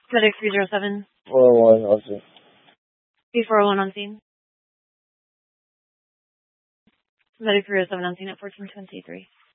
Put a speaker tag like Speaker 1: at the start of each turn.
Speaker 1: Medic 307.
Speaker 2: 401 on scene.
Speaker 1: B401 on scene. Medic 307 on scene at 1423.